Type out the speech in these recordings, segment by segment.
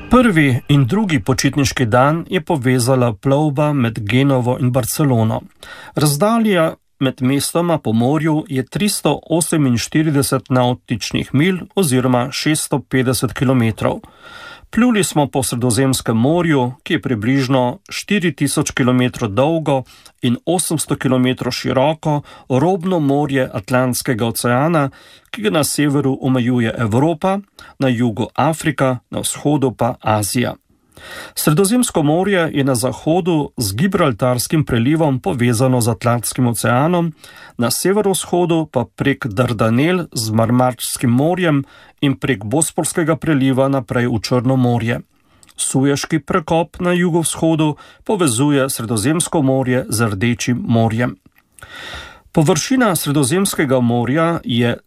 Prvi in drugi počitniški dan je povezala plovba med Genovo in Barcelono. Razdalja med mestoma po morju je 348 nautičnih milj oziroma 650 km. Pluli smo po Sredozemskem morju, ki je približno 4000 km dolgo in 800 km široko robno morje Atlantskega oceana, ki ga na severu omejuje Evropa, na jugu Afrika, na vzhodu pa Azija. Sredozemsko morje je na zahodu z Gibraltarskim prelivom povezano z Atlantskim oceanom, na severovzhodu pa prek Dardanel z Marmarskim morjem in prek Bosporskega preliva naprej v Črno morje. Sueški prekop na jugovzhodu povezuje Sredozemsko morje z Rdečim morjem. Površina Sredozemskega morja je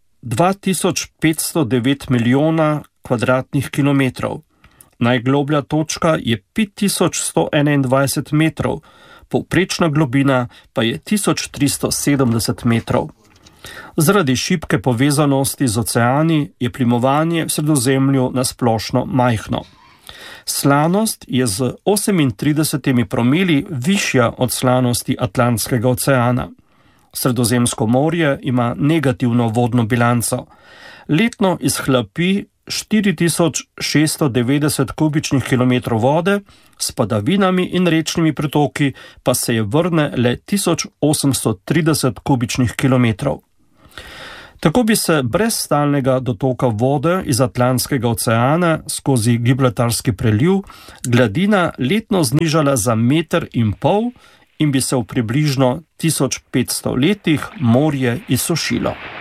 2509 milijona kvadratnih kilometrov. Najgloblja točka je 5121 metrov, povprečna globina pa je 1370 metrov. Zaradi šibke povezanosti z oceani je plimovanje v Sredozemlju nasplošno majhno. Slanost je z 38 promili višja od slanosti Atlantskega oceana. Sredozemsko morje ima negativno vodno bilanco. Letno izhlapi 4690 kubičnih kilometrov vode, s padavinami in rečnimi pretoki pa se je vrne le 1830 kubičnih kilometrov. Tako bi se brez stalnega dotoka vode iz Atlantskega oceana skozi Gibraltarski preliv gladina letno znižala za 1,5 metra in bi se v približno 1500 letih morje izsušilo.